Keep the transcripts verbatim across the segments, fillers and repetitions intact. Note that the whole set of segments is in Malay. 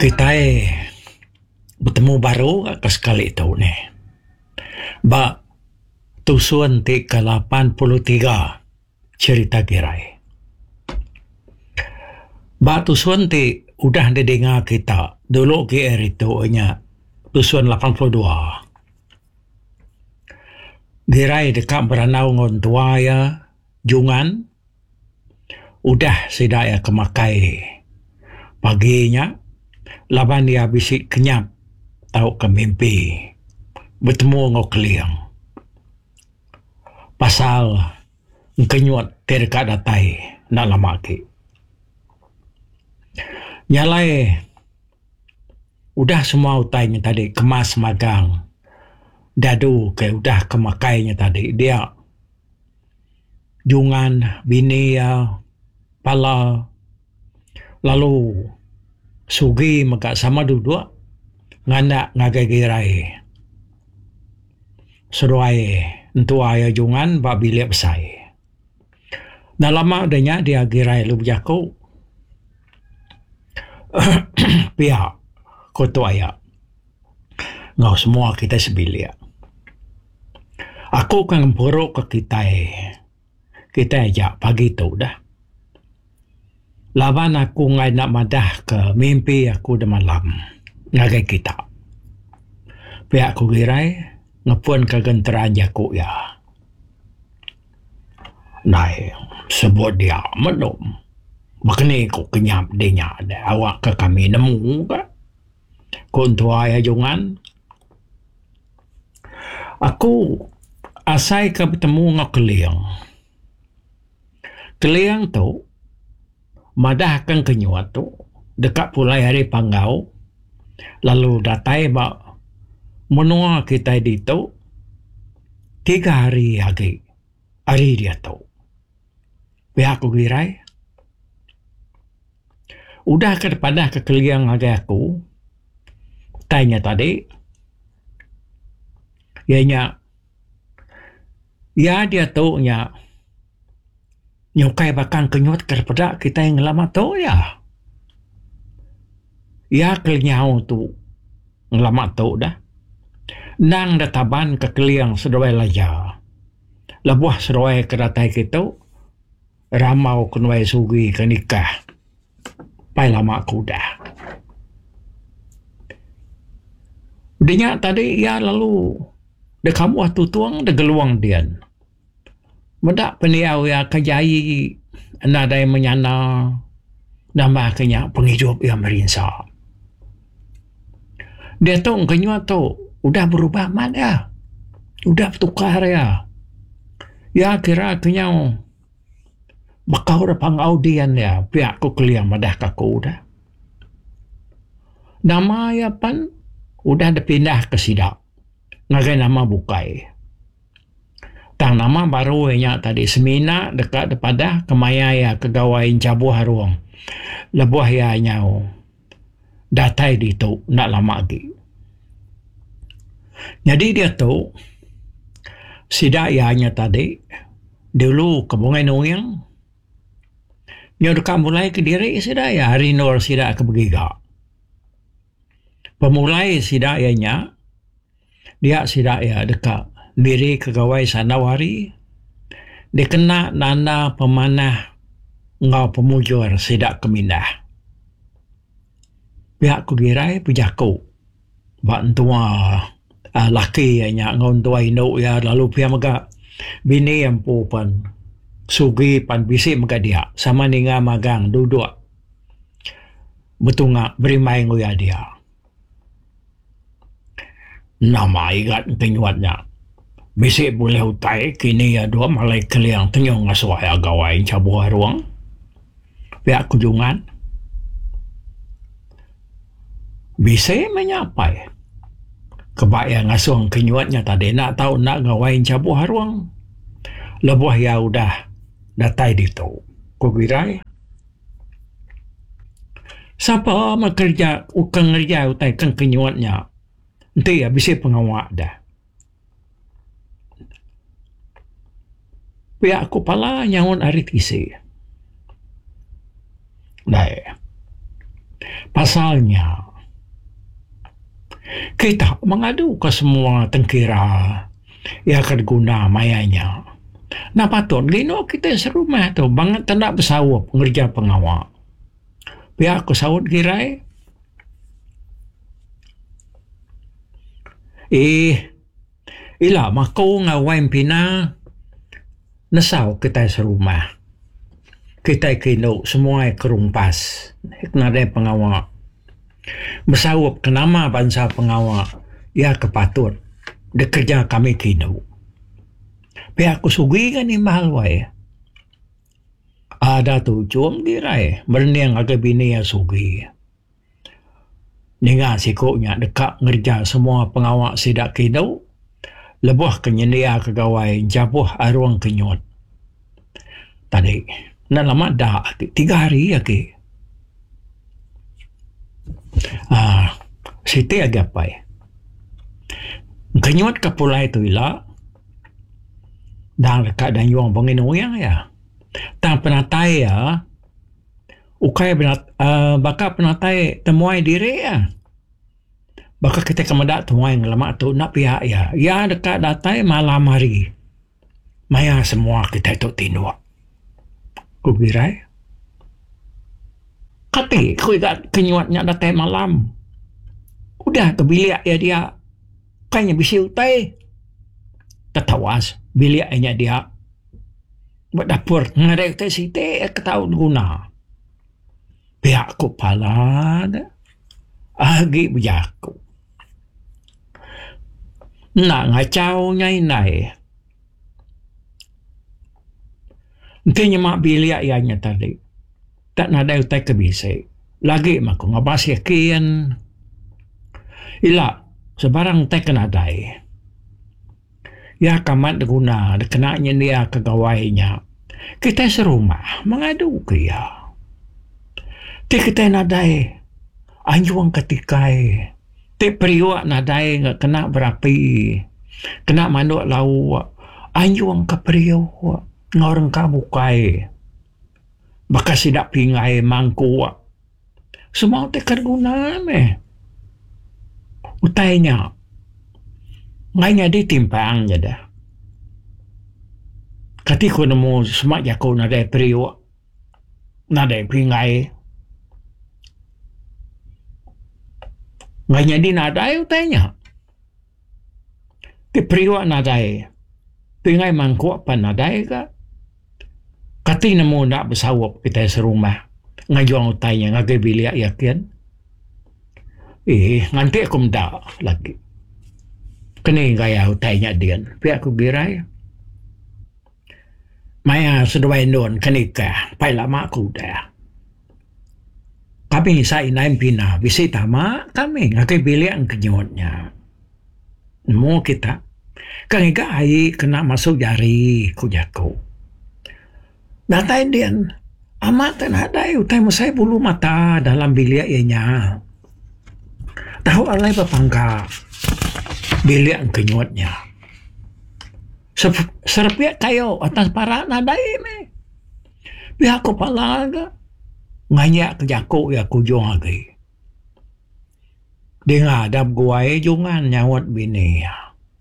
Kita eh bertemu baru ke sekali itu ni. Ba tusuan ti ke lapan puluh tiga cerita Girai. Ba tusuan ti udah didengar kita dulu G R itu nya tusuan lapan puluh dua. Girai dekat beranau ngon tua ya jungan udah sidaya kemakai paginya laban dia bisik kenyap tahu ke mimpi bertemu ngok keliang pasal kenyut terka datai nak lama ki nyalai udah semua utainya tadi kemas magang dadu ke udah kemakainya tadi dia jungan bini ya pala lalu sugi maka sama duduk ngana ngagai Girai seruai entu ayah jungan ba bilik besai nah lama adanya dia Girai lu berjaku pihak koto ayah ngau semua kita sebilik aku kan buruk ke kita kita ajak pagi tu dah laban aku ngai nak madah ke mimpi aku de malam ngagai kita pihak ku Girai ngepun ke genteran jaku ya nai sebut dia menum bakni ku kenyap dinya ada awak ke kami nemu ke kuntua ya jungan aku asai ke bertemu ngak keliang keliang tu madahkan kenyuat tu dekat pulai hari panggau lalu datai ba menua kita di tu tiga hari lagi hari dia tu pihak ku Girai udah kepada kekeliang lagi aku tanya tadi ianya ya dia tu nya nyukai bakang kenyut kepada kita yang lama tu ya. Ya kelinyau tu lama tu dah. Nang databan ke keliang sedawai laja. Lebuah sedawai keratai kita ramau kenwai sugi ke nikah. Pai lama kuda. Dinya tadi ya lalu de kamu waktu tuang de geluang dian. Mendak peniau ya kajai nada yang menyana nama kenya penghidup yang merinsa. Dia tu kenyua tu udah berubah mat ya. Udah bertukar ya. Ya kira kenyau bakau repang audian ya pihak ku keliang madah kaku udah. Nama ya pan udah dipindah ke sidak. Ngagai nama bukai. Tang nama baru nya tadi semina dekat depada kemayaya kegawain cabuh haruang lebuah ya nyau datai di tu nak lama lagi jadi dia tu sidak ya nya tadi dulu kebungai nuyang nyo dekat mulai ke diri sidak ya hari nur sidak ke begiga pemulai sidak ya nya dia sidak ya dekat diri kegawai sanawari dikena nana pemanah ngau pemujur sidak kemindah pihak ku Girai pujaku bantua uh, laki nya ngau tua induk ya lalu pihak maga bini yang pupan sugi pan bisi maga dia sama ninga magang duduk betunga berimai nguya dia nama igat kenyuatnya bisik boleh utai kini ya dua malai keliang tenyong ngasuai agawai cabuh ruang pihak kunjungan bisik menyapai kebayang ngasuang kenyuatnya tadi nak tahu nak gawain cabuh ruang lebuah ya udah datai di tu ku Girai siapa makerja ukang kerja utai kang kenyuatnya nanti ya bisik pengawak dah pihak aku pala nyangun arit isi. Nah, pasalnya kita mengadu ke semua tengkira yang akan guna mayanya. Nah patut gino kita serumah tu banget tak nak bersawap ngerja pengawal. Pihak aku sawut kirai. Eh, ila makau ngawain pina nasau kita serumah. Kita kino semua kerumpas. Nada pengawal. Bersawap kenama bangsa pengawal. Ya kepatut. Dekerja kami kino. Pihak aku sugi kan ni mahal wai. Ada tu cum dirai. Berniang agak bini yang sugi. Ninga sikoknya dekat ngerja semua pengawal sidak kino. Lebuh kenyendia kegawai jabuh arwang kenyot. Tadi. Nak lama dah. Tiga hari ya ke. Ah, siti agak pai. Kenyot kapulai tu ila. Dah dekat dan yuang penginuyang ya. Tang penatai ya. Ukai penat, uh, baka penatai temuai diri ya. Baka kita kemedak temuai ngelamak tu nak pihak ya. Ya dekat datai malam hari. Maya semua kita itu tinduak. Kubirai. Kati ku ikat kenyuatnya datai malam. Udah tu bilik ya dia. Kayaknya bisi utai. Ketawas. Biliknya dia. Buat dapur. Ngadai utai siti. Ketau guna. Pihak ku pala. Agi bujaku. Nak ngacau nyai nai. Nantinya mak bilik ianya tadi. Tak nadai utai kebisik. Lagi maku ngabas yakin. Ila. Sebarang utai kenadai. Ya kamat guna. Kenanya dia kegawainya. Kita serumah. Mengadu ke ya. Ti kita nadai. Anjuang ketikai. Ti periwak nadai nggak kena berapi. Kena manuk lau. Anjuang ke periwak. Ngorang kabukai. Baka sidak pingai mangku. Semua utai kerguna meh. Utainya. Ngainya ditimpang je dah. Kati ko nemu semak jako nadai periwak. Nadai pingai. Ngainya di nadai utainya. Ti periwak nadai. Pingai mangku apa nadai ka. Kati nemu nak bersawap kita serumah. Ngajuang utainya ngagai bilik yakin. Eh, nanti aku mendak lagi. Kena gaya utainya dia. Pihak aku birai. Maya sedawai non kenikah. Pai lama aku dah. Kami sa inaim pina. Bisi tama kami. Ngagai bilik ang kenyotnya. Nemu kita. Kang ikai kena masuk jari kujaku. Datai dia. Amat tenadai utai masai bulu mata dalam bilik ianya. Tahu alai papangka bilik ang kenyotnya. Serpiak kayo atas para nadai me. Pihak ko palaga. Nganya kejaku ya kujong lagi. Dia ngadap guai jungan nyawat bini ya.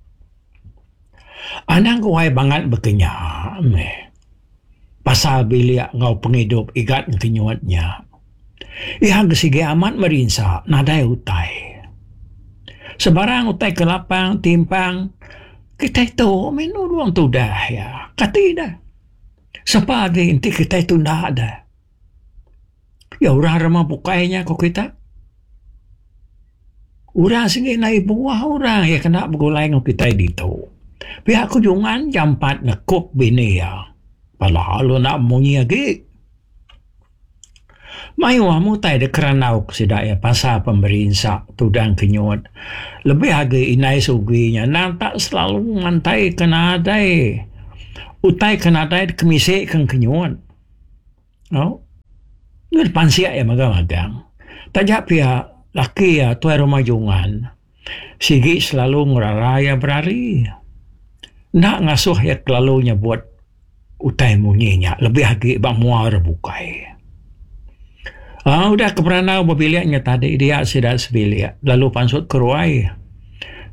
Anang guai banget bekenya me. Pasal bilik ngau penghidup igat ang kenyotnya. Ihang sige amat merinsa nadai utai. Sebarang utai kelapang, timpang. Kita itu menurung tu dah ya. Kati dah. Sepagi inti kita itu dah ada. Ya orang ramah bukainya kok kita. Orang sige na ibuah orang. Ya kena begulai ng kita dito. Pihak kujungan jampat nekuk bini ya. Palalo nak munyi lagi. Mayu amu tay de keranau kesidaya pasal pemerintah tudang kenyot. Lebih agak inai suginya. Nang tak selalu mantai kenadai. Utai kenadai kemisik keng kenyot. Oh. Ngan pansiak ya magang-magang. Tajak pihak laki ya tuai rumah jungan. Sigi selalu ngeraraya berari. Nak ngasuh ya kelalunya buat utai munyinya. Lebih agak bang muar bukai. Ah, udah keperanau berbiliknya tadi dia sudah sebilik. Lalu pansut keruai.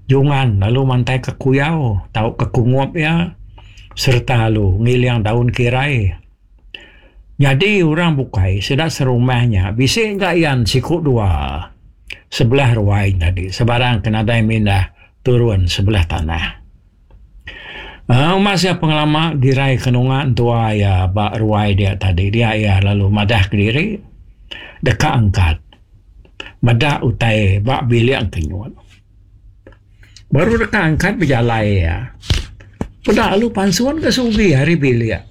jungan lalu mantai ke kuyau, tahu ke kungup ya, serta lalu ngiliang daun kirai. Jadi orang bukai sedang serumahnya, bisik enggak yan sikut dua sebelah ruai tadi, sebarang kena dai mindah turun sebelah tanah. Uh, masa pengelama girai kenungan tua ya bak ruai dia tadi, dia ya lalu madah ke diri, dekat angkat, madah utai bak bilik kenyuan. Baru dekat angkat berjalan ya, pada lalu pansuan ke sugi hari bilik.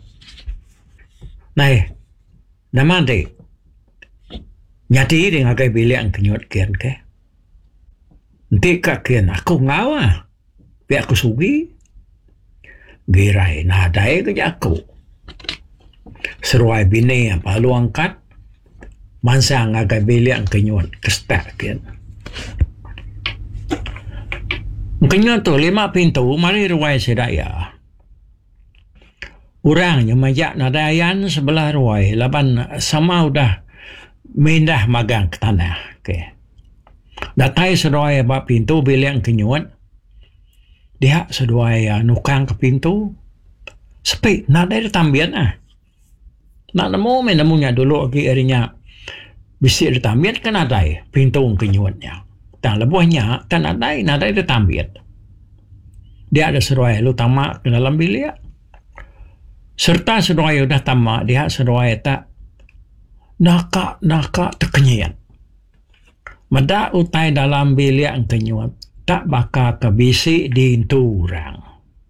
Nah, nama dek, nyati dengan kai bilik yang kenyut kian ke, nanti kak kian aku ngawa, biar aku sugi, girai nadai ke aku, seruai bini yang palu angkat, mansa ngagai bilik yang kenyut kestak kian. Kenyut tu lima pintu, mari ruai sedaya. Orang yang majak nadayan sebelah ruai, laban sama udah mindah magang ke tanah. Okay. Datai seruai bak pintu bilik yang kenyut, dia seruai nukang ke pintu, sepi, nadai ditambian ah. Nak nemu, menemunya dulu lagi arinya, bisik ditambian kan nadai, pintu yang kenyutnya. Dan lebuhnya kan nadai, nadai ditambian. Dia ada seruai, lu tamak ke dalam bilik. Serta seruai udah tamak, dia seruai tak nakak-nakak terkenyian. Mada utai dalam bilik yang kenyut, tak bakal kebisik di intu orang.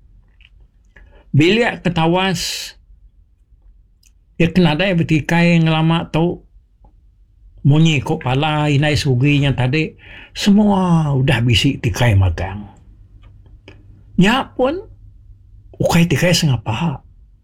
Bilik ketawas, ya kena ada yang bertikai ngelama tu, munyi kok pala inai suginya tadi, semua udah bisik tikai magang. Nya pun, ukai tikai sengapa.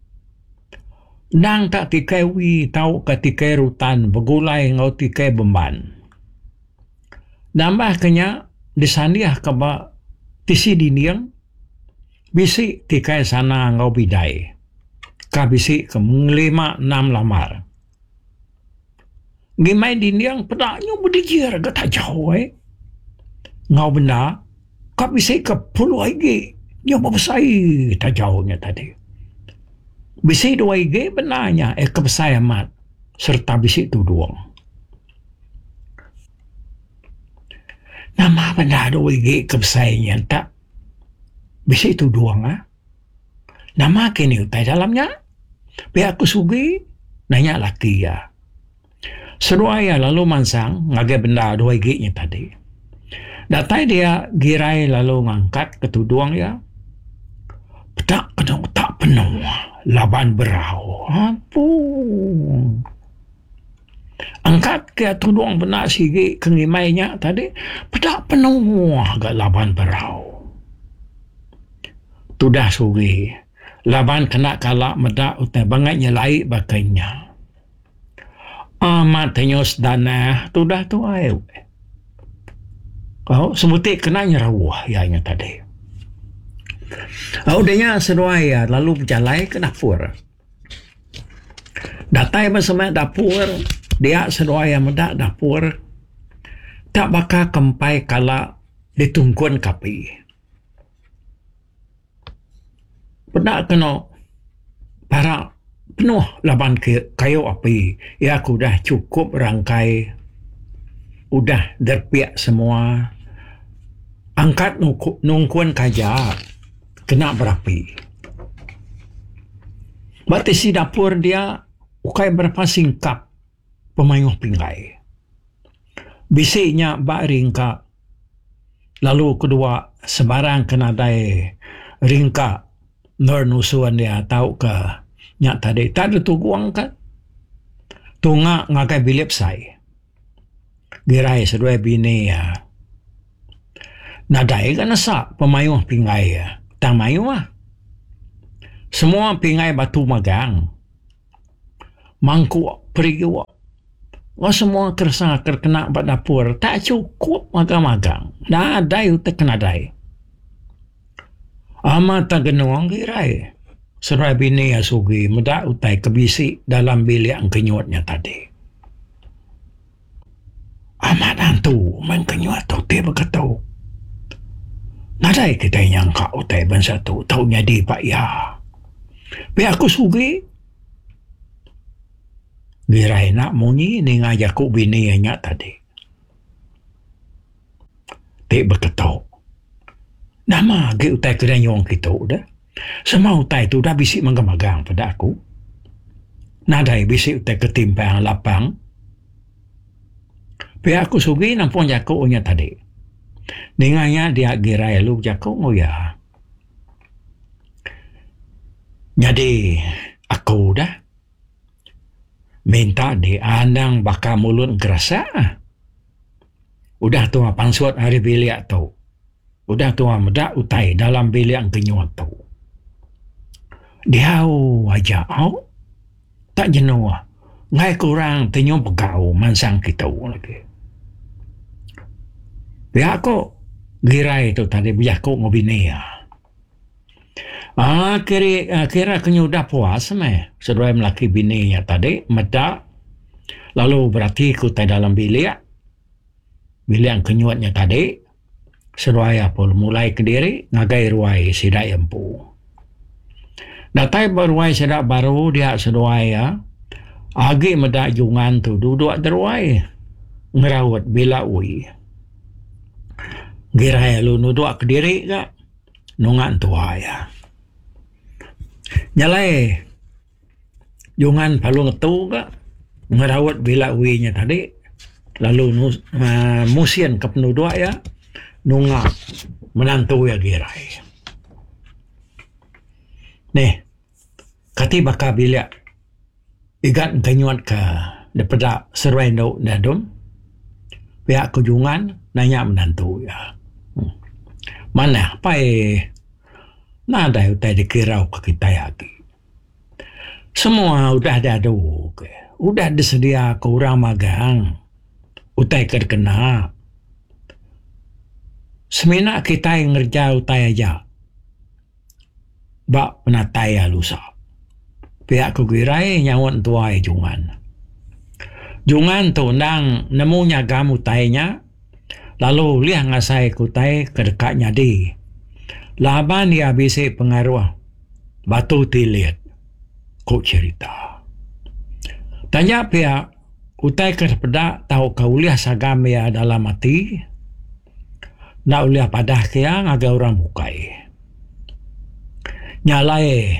Nang tak tikai wi tau ke tikai rutan begulai ngau tikai beban. Nambah kenya disandiah ke ba tisi diniang bisi tikai sana ngau bidai. Ka bisi ke lima enam lamar. Ngimai diniang pedaknya berdikir ke tak jauh eh. Ngau benda ka bisi ke puluh lagi nyoba besai tak jauhnya tadi. Bisi dua I G benarnya eh kebesar amat serta bisi tu doang. Nama benda dua I G kebesarnya tak bisi tu doang ah. Nama kini utai dalamnya. Biar aku sugi nanya laki ya. Seruaya lalu mansang ngagai benda dua I G-nya tadi. Datai dia girai lalu ngangkat ketuduang ya. Pedak kedong tak penuh. Laban berau. Ampun. Angkat ke tudung benak sigi kengimainya tadi. Pedak penuh agak laban berau. Tudah sugi. Laban kena kalak medak utai bangatnya laik bakainya. Amat tenyos dana. Tudah tu ayo. Kau sebutik kena nyerawah ianya tadi. Audenya seruai ya, lalu berjalan ke dapur. Datai bersama dapur, dia seruai yang medak dapur. Tak bakal kempai kala ditungkuan kapi. Pedak kena para penuh laban ke kayu api. Ya aku dah cukup rangkai. Udah derpiak semua. Angkat nungkuan kajak. Kena berapi. Berarti si dapur dia ukai berapa singkap pemayuh pinggai. Bisiknya bak ringka. Lalu kedua sebarang kena dai ringka. Nur nusuan dia tahu ke nyak tadi. Tak ada tuguang kan. Tunga ngakai bilip say. Girai sedua bini ya. Nadai kan nasak pemayuh pinggai ya. Tang mayu ah. Semua pingai batu magang. Mangku pergi wak. Wah semua kersa terkena pada dapur. Tak cukup magang-magang. Dah ada yang terkena dai. Amat tak genuang girai. Serai bini ya sugi. Mudah utai kebisi dalam bilik yang kenyutnya tadi. Amat hantu. Main kenyut tu. Dia berkata. Nadai kita nyangka utai bangsa tu tahu nyadi pak ya. Be aku sugi. Girai nak munyi ni ngajak ku bini nya tadi. Te berketok. Nama ge utai kedanyong kita dah. Semua utai tu dah bisik mengamagang pada aku. Nadai bisik utai ketimpang lapang. Be aku sugi nampun jaku nya tadi. Ninganya dia girai lu jaku ngoya. Jadi aku dah minta di andang bakal mulut gerasa. Udah tua pansuat hari bilik tu. Udah tua medak utai dalam bilik kenyuat tu. Dia aja au tak jenuh. Ngai kurang tenyum pegau mansang kita lagi. Dia aku girai tu tadi biar aku ngobini ya. Ah, kira kira kenyudah puas meh. Sedua melaki bininya tadi medak. Lalu berarti ku tai dalam bilik. Bilik yang kenyuatnya tadi. Sedua pun mulai ke diri ngagai ruai sidak empu. Datai beruai sidak baru dia sedua ya. Agi medak jungan tu duduk deruai. Ngerawat bila ui. Girai lu nuduk ke diri ke. Nungan tua ya. Nyalai jungan palu ngetu ke ngerawat bila uinya tadi lalu nus, uh, musian ke penudua ya nunga menantu ya girai nih kati baka bila igat kenyuat ke daripada seruai no dadum pihak kujungan nanya menantu ya hmm. Mana apa eh nada utai dikirau ke kita lagi. Semua udah ada do, udah disedia ke orang magang, utai terkena. Semina kita yang ngerja utai aja, bak penatai lusa. Pihak kugirai nyawon tuai jungan. Jungan tu nang nemunya gamu tainya, lalu liah ngasai kutai kedekatnya di. Laban dia bisa pengaruh batu tilit kau cerita. Tanya pihak utai kepada tahu kau lihat sagam ya dalam hati. Nak uliah padah kia ngaga orang bukai. Nyalai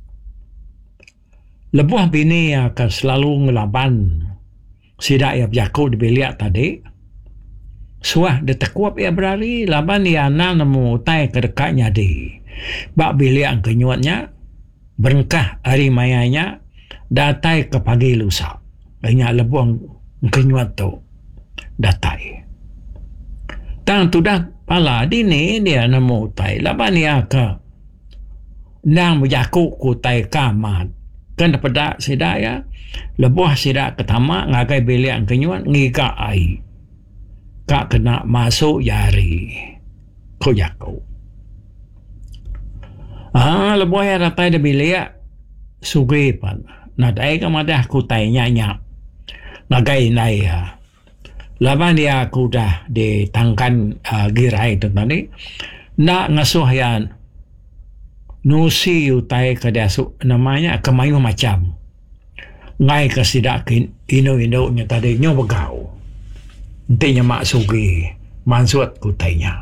lebuh bini akan selalu ngelaban sidak ya berjaku di bilik tadi. Suah dia tekuap ia berari laban dia nak nemu utai kedekatnya di bak bilik ang kenyuatnya berengkah hari mayanya datai ke pagi lusa banyak lebuang kenyuat tu datai tang tu dah pala dini dia nemu utai laban dia ke nang berjaku ku utai kamat kan daripada sidak ya lebuah sidak ketama ngagai bilik ang kenyuat ngika ai kak kena masuk jari kau jaku. Ah, lebuh yang datai de bilik sugi pan. Nadai ke madah ku tai nyak nagai nai ya. Laban dia aku dah ditangkan uh, girai tu tadi. Nak ngasuh yang nusi utai ke dia su, namanya kemayu macam. Ngai ke sidak ino-ino nya tadi nyo begau. Intinya mak sugi mansuat kutainya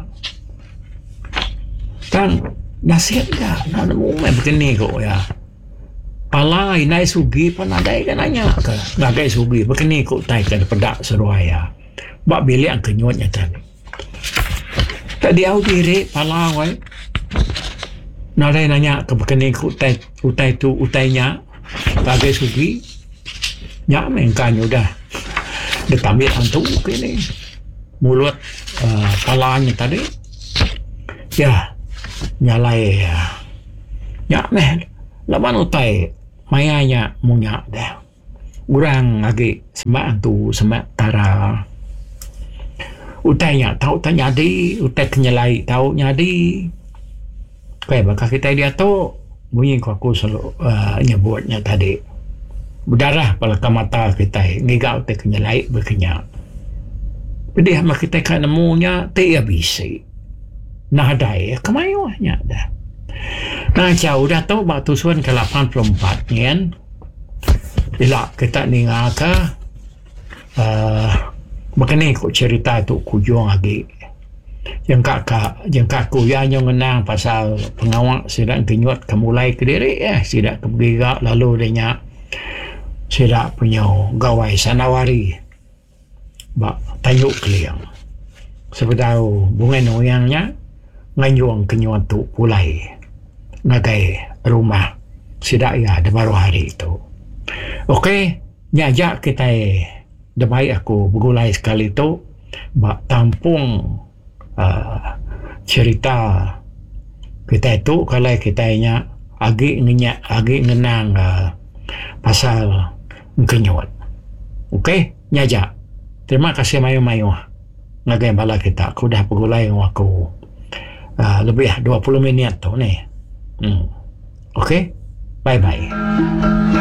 kan nasihat ka nak nemu main begini kok ya palai nai sugi panadai kan nanya ke ngagai sugi begini kok tai ke pedak seruaya bak bilik ang kenyuatnya tadi tadi au diri palawai nadai nanya ke begini kok tai utai tu utainya ngagai sugi nyak mengkan udah ditambil antuk ini mulut uh, palanya tadi ya nyalai ya nyak meh laban utai mayanya munyak dah urang lagi semak tu semak tara utainya tahu tak nyadi utai kenyalai tahu nyadi kayak bakal kita dia tu bunyi aku selalu uh, nyebutnya tadi berdarah pada mata kita ngigau te kenyalai berkenyak pedih mak kita kan nemunya te ya bisa Nadai kemayuhnya dah. Nah jauh dah tahu bak tusuan ke lapan puluh empat nyen. Ila kita ninga ka uh, makanya kok cerita tu kujung lagi. Yang kakak, yang kaku yang yang menang pasal pengawak sidak kenyut kemulai ke diri eh sidak kebegak lalu dia sidak punya gawai sanawari bak tanyuk keliang sebetau bunga noyangnya nganyuang kenyut tu pulai ngagai rumah sidak ya ada baru hari itu. Okey, nyajak kita dah baik aku bergulai sekali tu bak tampung Uh, cerita kita itu kalau kita nya agi ngenyak agi ngenang uh, pasal kenyut. Okey, nyajak. Terima kasih mayu-mayu ngagai bala kita. Aku dah pergulai dengan aku uh, lebih dua puluh minit tu ni. Hmm. Okey. Bye bye.